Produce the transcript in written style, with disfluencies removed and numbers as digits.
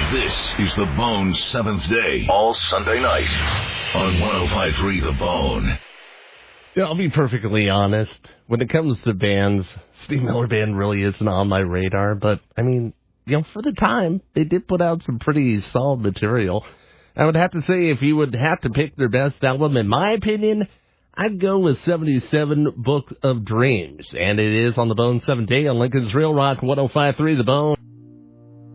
This is The Bone's Seventh Day, all Sunday night on 105.3 The Bone. Yeah, I'll be perfectly honest. When it comes to bands, Steve Miller Band really isn't on my radar. But, I mean, for the time, they did put out some pretty solid material. I would have to say, if you would have to pick their best album, in my opinion, I'd go with 77 Book of Dreams. And it is on The Bone 7th Day on Lincoln's Real Rock 105.3 The Bone.